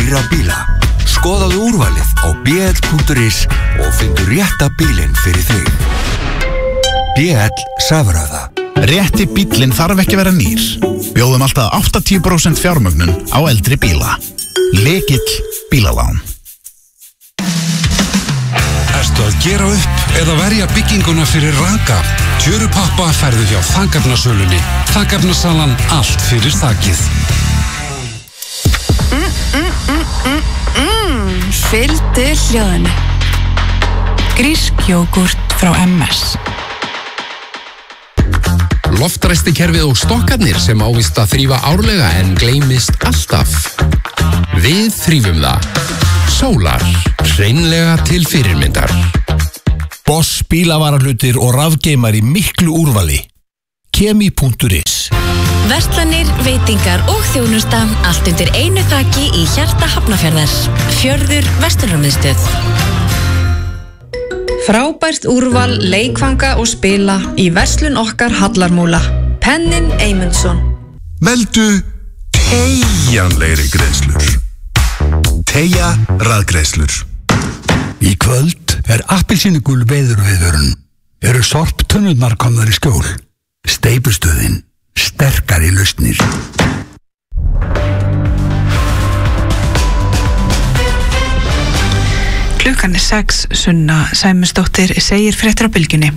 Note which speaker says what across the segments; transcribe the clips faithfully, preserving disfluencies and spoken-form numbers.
Speaker 1: dýra bíla. Skoðaðu úrvalið á b l punktur is og fyndu rétta bílinn fyrir þig. B L Safröða.
Speaker 2: Rétti bíllinn þarf ekki vera nýr. Bjóðum alltaf áttatíu prósent fjármögnun á eldri bíla. Lykill bílalán.
Speaker 3: Ertu að gera upp eða verja bygginguna fyrir raka? Tjörupappa færðu hjá Þakefnasölunni. Þakefnasalan, allt fyrir þakið.
Speaker 4: Mm, mm, mm, mm, mm. Fylgdu hljóðinu. Grísk jógurt frá M S.
Speaker 5: Loftræstikerfið og stokkarnir sem ávist að þrífa árlega en gleymist alltaf. Við þrífum það. Sólar, hreinlega til fyrirmyndar.
Speaker 6: Boss bílavarahlutir og rafgeimar í miklu úrvali. Kemi punktur is.
Speaker 7: Verslanir, veitingar og þjónusta allt undir einu þaki í hjarta Hafnarfjarðar. Fjörður Vesturlunarmiðstöð.
Speaker 8: Frábært úrval, leikfanga og spila í verslun okkar Hallarmúla. Pennin Eymundsson.
Speaker 9: Meldu teygjanlegri greiðslur. Teygja rafgreiðslur.
Speaker 10: Í kvöld er appelsínugul veðurviðvörun. Eru sorptunnurnar komnar í skjól. Steypustöðin, sterkari lausnir.
Speaker 11: Klukkan er sex, Sunna Sæmundsdóttir segir fréttir á Bylgjunni.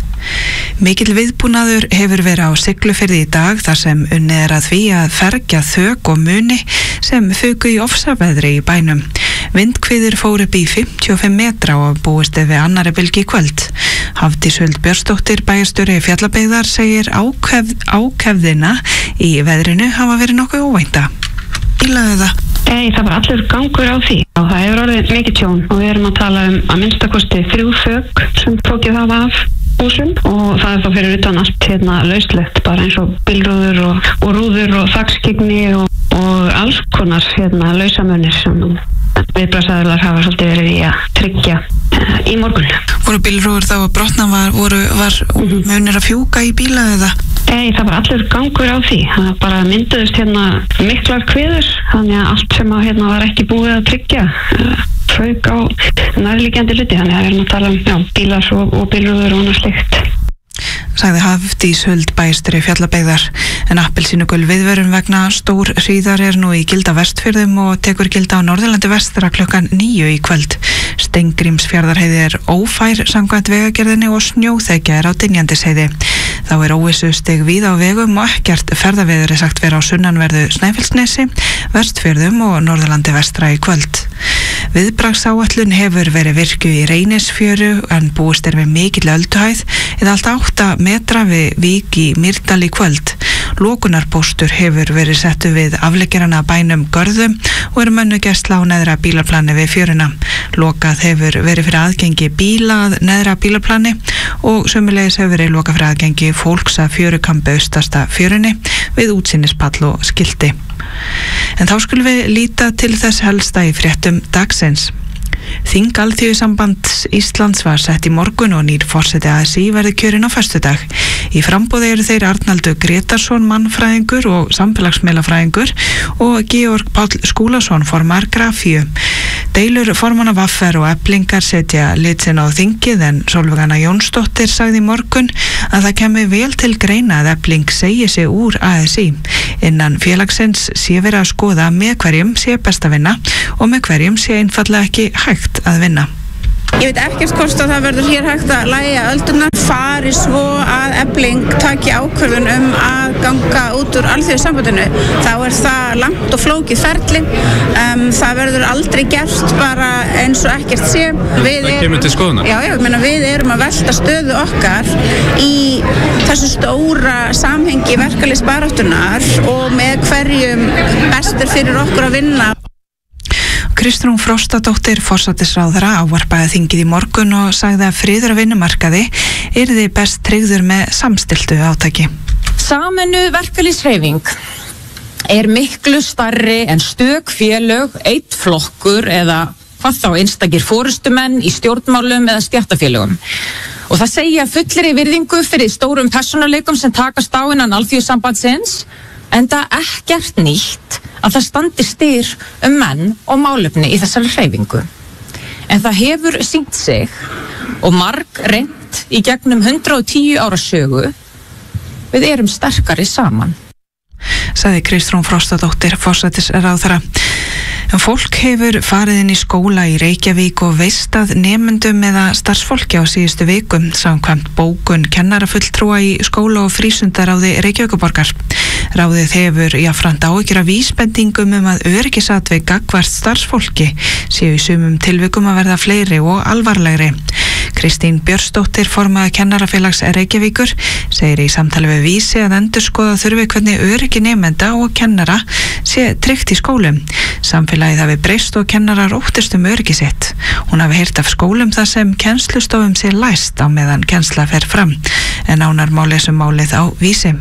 Speaker 11: Mikill viðbúnaður hefur verið á Siglufirði í dag þar sem unnið er að því að fergja þök og muni sem fuku í ofsaveðri í bænum. Vindhviður fór upp í fimmtíu og fimm metra og búist við annarri bylgju í kvöld. Hafdís Huld Björnsdóttir, bæjarstjóri Fjallabyggðar, segir ákef, ákefðina í veðrinu hafa verið nokkuð óvænta. Bílaðu það?
Speaker 12: Nei, það var allur gangur á því og það hefur orðið mikið tjón og við erum að tala um að minnstakosti þrjú þök sem tókið hafa af húsum og það er þá fyrir utan allt hérna lauslegt bara eins og bílrúður og, og rúður og þakskygni og, og alls konar hérna lausamunir sem viðbragðsaðilar hafa svolítið verið í að tryggja uh, í morgun.
Speaker 11: Voru bílrúður þá að brotna var, voru, var mm-hmm. munir að fjúka í bíla eða?
Speaker 12: Nei, það var allur gangur á því. Það bara mynduðist hérna miklar kviður, þannig að allt sem að hérna var ekki búið að tryggja uh, fauk á nærliggjandi hluti, þannig að við erum að tala um já, bílar og, og bílrúður og annað slíkt.
Speaker 11: Sagði Hafdís Huld, bæjarstjóri Fjallabyggðar, en appelsínugul viðvörun vegna stór hríðar er nú í gilda Vestfjörðum og tekur gilda á Norðurlandi vestra klukkan níu í kvöld. Steingrímsfjarðarheiði er ófær samkvæmt vegagerðinni og snjóþekja er á Dynjandisheiði. Þá er óvissustig víða á vegum og ekkert ferðaveður er sagt vera á sunnanverðu Snæfellsnesi, Vestfjörðum og Norðurlandi vestra í kvöld. Viðbragðsáætlun hefur verið virku í Reynisfjöru en búist er við mikill ölduhæð eða allt átta metra við Vík í Mýrdal í kvöld. Lokunarpóstur hefur verið settu við afleggjarana bænum Görðum og er mönnugæsla á neðra bílaplani við fjöruna. Lokað hefur verið fyrir aðgengi bíla að neðra bílaplani og sömulegis hefur verið lokað fyrir aðgengi fólks að fjörukambi austasta fjörunni við útsýnispall og skilti. En þá skulum við líta til þess helsta í fréttum dagsins. Þing Alþýðusambands Íslands var sett í morgun og nýr forseti A S í verður kjörinn á föstudag. Í framboði eru þeir Arnaldur Gretarsson, mannfræðingur og samfélagsmiðlafræðingur og Georg Páll Skúlason, formar Grafíu. Deilur formanna V R og Eflingar setja lit sinn á þingið en Sólveig Anna Jónsdóttir sagði í morgun að það kemi vel til greina að Efling segi sig úr A S í. Innan félagsins sé verið að skoða með hverjum sé best að vinna og með hverjum sé einfallega ekki hægt að vinna.
Speaker 13: Ég veit ekkert hvort að það verður hér hægt að lægja öldurnar, fari svo að Efling taki ákvörðun um að ganga út úr Alþýðusambandinu. Þá er það langt og flókið ferli. Um, það verður aldrei gert bara eins og ekkert sé. Við
Speaker 14: það kemur til skoðunar?
Speaker 13: Já, já, ég meina við erum að velta stöðu okkar í þessu stóra samhengi verkalýðsbaráttunnar og með hverjum bestur fyrir okkur að vinna.
Speaker 11: Kristrún Frostadóttir, forsætisráðherra, ávarpaði þingið í morgun og sagði að friður á vinnumarkaði yrði best tryggður með samstilltu átaki.
Speaker 15: Sameinuð verkalýðshreyfing er miklu starri en stök félög, einn flokkur eða hvað þá einstakir forystumenn í stjórnmálum eða stéttarfélögum. Og það segja fullri virðingu fyrir stórum persónuleikum sem takast á innan Alþýðusambandsins enda ekkert nýtt að það standi styr um menn og málefni í þessari hreyfingu. En það hefur sýnt sig og marg reynt í gegnum hundrað og tíu ára sögu, við erum sterkari saman.
Speaker 11: Sagði Kristrún Frostadóttir, forsætisráðherra. En fólk hefur farið inn í skóla í Reykjavík og veist að nemendum eða starfsfólki á síðustu vikum samkvæmt bókun kennarafulltrúa í skóla- og frístundaráði Reykjavíkurborgar. Ráðið hefur jafnframt áhyggjur af vísbendingum um að öryggisatvik gagnvart starfsfólki séu í sumum tilvikum að verða fleiri og alvarlegri. Kristín Björnsdóttir, formaður Kennarafélags Reykjavíkur, segir í samtali við Vísi að endurskoða þurfi hvernig öryggi nemenda og kennara sé tryggt í skólum. Samfélagið hafi breyst og kennarar óttist um öryggi sitt. Hún hafi heyrt af skólum þar sem kennslustofum sé læst á meðan kennsla fer fram, en nánar má lesa um málið á Vísi.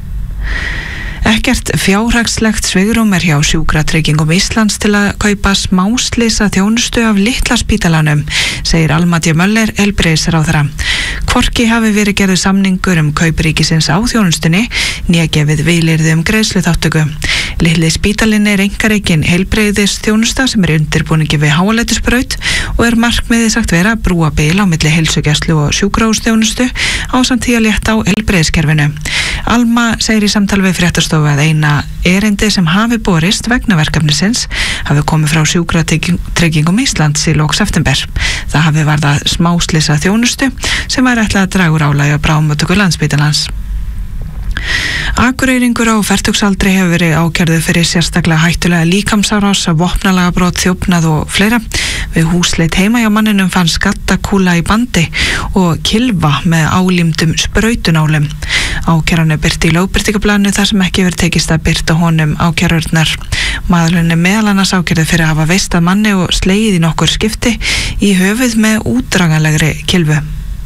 Speaker 11: Ekkert fjárhagslegt svigrúm er hjá Sjúkratryggingum Íslands til að kaupa smáslysa þjónustu af litla spítalanum, segir Alma D. Möller, heilbrigðisráðherra. Hvorki hafi verið gerður samningur um kaup ríkisins á þjónustunni, né gefið vilyrði um greiðsluþátttöku. Litli spítalinn er einkarekin heilbrigðisþjónusta sem er undirbúningi við Háaleitisbraut og er markmiðið sagt vera að brúa bil á milli heilsugæslu og sjúkrahúsþjónustu ásamt því að létta á heilbrigðiskerfinu. Alma segir í samtali við fréttastofu að eina erindi sem hafi borist vegna verkefnisins hafi komið frá Sjúkratryggingum Íslands í lok september. Það hafi varðað smáslysa þjónustu sem væri ætlað að draga úr álagi á bráðamóttöku Landspítalans. Akureyringur á fertugsaldri hefur verið ákærður fyrir sérstaklega hættulega líkamsárás, vopnalagabrot, þjófnað og fleira. Við húsleit heima hjá manninum fann skattakúla í bandi og kylfa með álímdum sprautunálum. Ákæran er birt í lögbirtingablaðinu þar sem ekki verið tekist að birta honum ákærurnar. Maðurinn er meðal annars ákærður fyrir að hafa veist að manni og slegið í nokkur skipti í höfuð með útdraganlegri kylfu.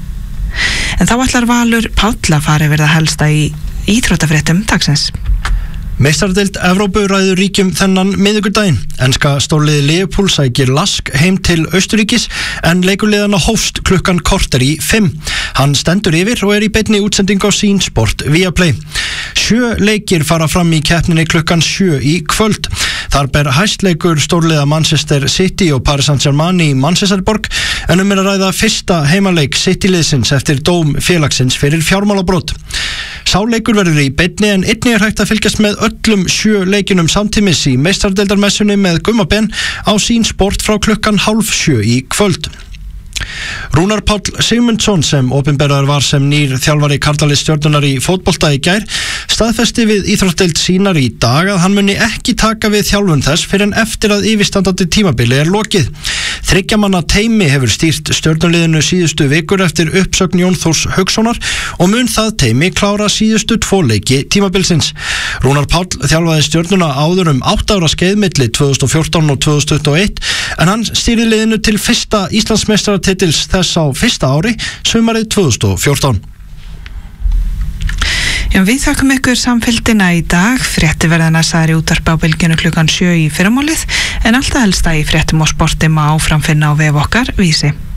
Speaker 11: En þá ætlar Valur Páll að fara yfir það helsta í íþróttafréttum dagsins.
Speaker 14: Meistaradeild Evrópu ræður ríkjum þennan miðvikudaginn. Enska stórliðið Liverpool sækir Lask heim til Austurríkis en leikurliðana hófst klukkan korter í fimm. Hann stendur yfir og er í beinni útsendingu á Sín Sport Viaplay. Sjö leikir fara fram í keppninni klukkan sjö í kvöld. Þar ber hæstleikur stórliða Manchester City og Paris Saint-Germain í Manchesterborg en um er að ræða fyrsta heimaleik City-liðsins eftir dóm félagsins fyrir fjármálabrot. Sáleikur verður í beinni en einnig er hægt að fylgjast með öllum sjö leikinum samtímis í meistaradeildarmessunni með Gumma Ben á Sín Sport frá klukkan hálf sjö í kvöld. Rúnar Páll Sigmundsson sem opinberaður var sem nýr þjálfari karlaliðs Stjörnunnar í fótbolta í gær staðfesti við íþróttadeild sínar í dag að hann muni ekki taka við þjálfun þess fyrir en eftir að yfirstandandi tímabili er lokið. Þriggja manna teymi hefur stýrt Stjörnuliðinu síðustu vikur eftir uppsögn Jón Þórs Haukssonar og mun það teymi klára síðustu tvo leiki tímabilsins. Rúnar Páll þjálfaði Stjörnuna áður um átta ára skeið milli tvö þúsund og fjórtán og tvö þúsund tuttugu og eitt en hann stýrði liðinu til fyrsta Íslandsmeistaratitils þess á fyrsta ári, sumarið tvö þúsund og fjórtán.
Speaker 11: Já, við þakkum ykkur samfylgdina í dag. Frétti verða næstaðar í útvarpi á bylgjunu klukkan sjö í fyrramálið en alltaf helsta í fréttum og sporti má áfram finna á vef okkar Vísi.